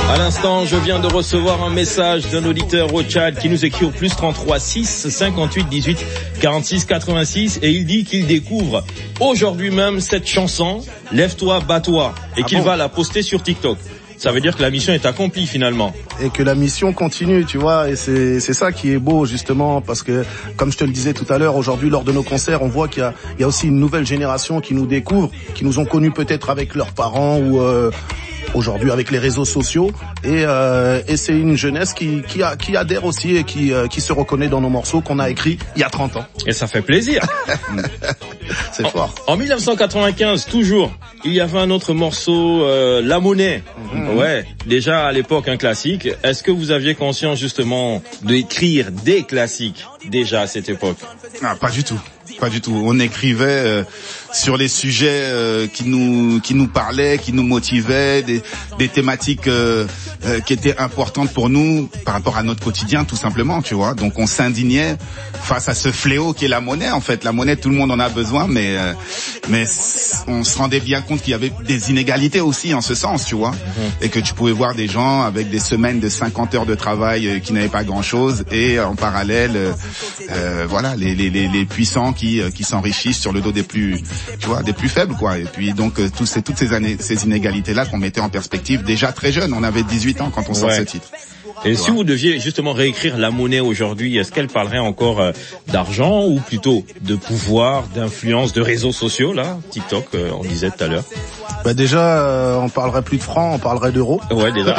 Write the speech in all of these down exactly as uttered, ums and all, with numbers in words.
À l'instant, je viens de recevoir un message d'un auditeur au Tchad qui nous écrit au plus trente-trois six cinquante-huit dix-huit quarante-six quatre-vingt-six et il dit qu'il découvre aujourd'hui même cette chanson Lève-toi, bats-toi et ah qu'il bon va la poster sur TikTok. Ça veut dire que la mission est accomplie finalement. Et que la mission continue, tu vois, et c'est c'est ça qui est beau justement, parce que comme je te le disais tout à l'heure, aujourd'hui lors de nos concerts, on voit qu'il y a il y a aussi une nouvelle génération qui nous découvre, qui nous ont connus peut-être avec leurs parents ou euh, aujourd'hui avec les réseaux sociaux, et euh, et c'est une jeunesse qui qui a, qui adhère aussi et qui euh, qui se reconnaît dans nos morceaux qu'on a écrits il y a trente ans. Et ça fait plaisir. C'est en, fort. En mille neuf cent quatre-vingt-quinze, toujours, il y avait un autre morceau, euh, La Monnaie. Mmh. Ouais, déjà à l'époque un classique. Est-ce que vous aviez conscience justement d'écrire des classiques déjà à cette époque? Ah, pas du tout. Pas du tout. On écrivait euh, sur les sujets euh, qui nous qui nous parlaient, qui nous motivaient, des, des thématiques euh, euh, qui étaient importantes pour nous par rapport à notre quotidien, tout simplement, tu vois. Donc on s'indignait face à ce fléau qui est la monnaie. En fait, la monnaie, tout le monde en a besoin, mais euh, mais on se rendait bien compte qu'il y avait des inégalités aussi en ce sens, tu vois, mmh. et que tu pouvais voir des gens avec des semaines de cinquante heures de travail euh, qui n'avaient pas grand-chose, et en parallèle, euh, euh, voilà, les, les les les puissants qui qui s'enrichissent sur le dos des plus, tu vois, des plus faibles, quoi. Et puis donc tous ces toutes ces années, ces inégalités là qu'on mettait en perspective déjà très jeune. On avait dix-huit ans quand on sort ouais. ce titre. Et si vous deviez justement réécrire La Monnaie aujourd'hui, est-ce qu'elle parlerait encore euh, d'argent ou plutôt de pouvoir, d'influence, de réseaux sociaux, là, TikTok, euh, on disait tout à l'heure? Bah déjà, euh, on parlerait plus de francs, on parlerait d'euros. Ouais, déjà.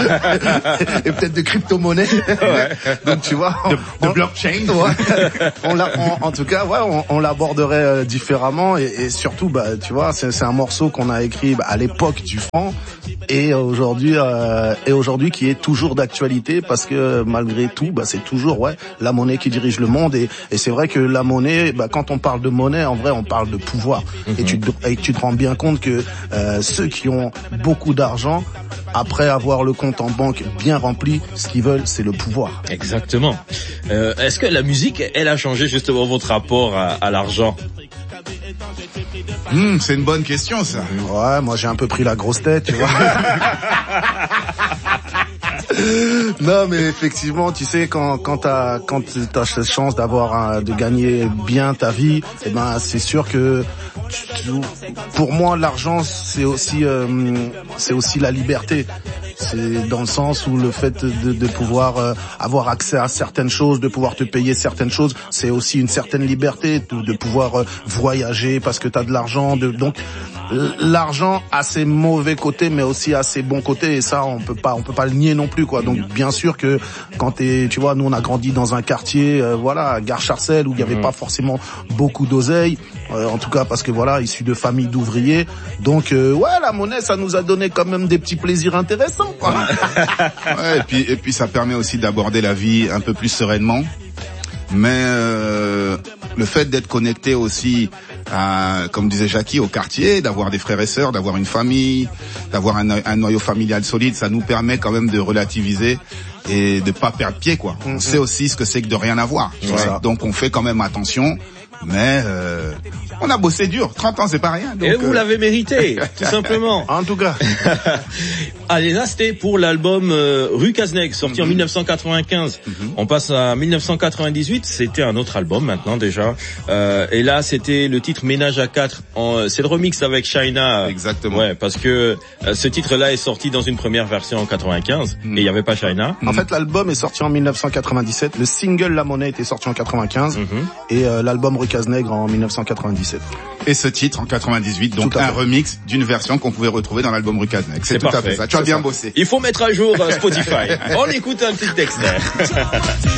Et peut-être de crypto-monnaie. Ouais. Donc tu vois, on, de, de on, blockchain. Ouais, on l'a, on, en tout cas, ouais, on, on l'aborderait euh, différemment, et, et surtout, bah, tu vois, c'est, c'est un morceau qu'on a écrit bah, à l'époque du franc, et aujourd'hui, euh, et aujourd'hui qui est toujours d'actualité, parce que malgré tout, bah, c'est toujours ouais la monnaie qui dirige le monde, et, et c'est vrai que la monnaie, bah, quand on parle de monnaie, en vrai, on parle de pouvoir. Mm-hmm. Et tu te, et tu te rends bien compte que euh, ceux qui ont beaucoup d'argent, après avoir le compte en banque bien rempli, ce qu'ils veulent, c'est le pouvoir. Exactement. Euh, est-ce que la musique, elle a changé justement votre rapport à, à l'argent? Mmh, c'est une bonne question, ça. Ouais, moi j'ai un peu pris la grosse tête, tu vois. Non, mais effectivement, tu sais, quand quand t'as quand t'as cette chance d'avoir un, de gagner bien ta vie, eh ben c'est sûr que tu, pour moi l'argent c'est aussi euh, c'est aussi la liberté. C'est dans le sens où le fait de, de pouvoir euh, avoir accès à certaines choses, de pouvoir te payer certaines choses, c'est aussi une certaine liberté, de, de pouvoir euh, voyager parce que t'as de l'argent. De, donc l'argent a ses mauvais côtés, mais aussi a ses bons côtés, et ça on peut pas on peut pas le nier non plus, quoi. Donc bien sûr que quand t'es, tu vois, nous on a grandi dans un quartier, euh, voilà, à Gare Charcel, où il y avait mmh. pas forcément beaucoup d'oseille, euh, en tout cas parce que voilà, issu de familles d'ouvriers. Donc euh, ouais, la monnaie, ça nous a donné quand même des petits plaisirs intéressants. Ouais, et puis et puis ça permet aussi d'aborder la vie un peu plus sereinement. Mais euh, le fait d'être connecté aussi à, comme disait Jackie, au quartier, d'avoir des frères et sœurs, d'avoir une famille, d'avoir un, un noyau familial solide, ça nous permet quand même de relativiser et de pas perdre pied, quoi. Mm-hmm. On sait aussi ce que c'est que de rien avoir. Ouais. Donc on fait quand même attention. Mais euh, on a bossé dur, trente ans c'est pas rien. Donc, et vous euh... l'avez mérité, tout simplement. En tout cas. Allez, là c'était pour l'album euh, Rue Cazeneuve, sorti mm-hmm. en mille neuf cent quatre-vingt-quinze. Mm-hmm. On passe à mille neuf cent quatre-vingt-dix-huit, c'était un autre album maintenant déjà. Euh, et là c'était le titre Ménage à quatre. En, c'est le remix avec China. Exactement. Ouais, parce que euh, ce titre-là est sorti dans une première version en quatre-vingt-quinze mm-hmm. et il y avait pas China. En mm-hmm. fait, l'album est sorti en mille neuf cent quatre-vingt-dix-sept. Le single La Monnaie était sorti en quatre-vingt-quinze mm-hmm. et euh, l'album Rue Cazeneuve en mille neuf cent quatre-vingt-dix-sept. Et ce titre en quatre-vingt-dix-huit, donc un remix d'une version qu'on pouvait retrouver dans l'album Rue Cazeneuve. C'est, c'est tout parfait. À fait ça. Tu as bien bossé. Il faut mettre à jour Spotify. On écoute un petit extrait.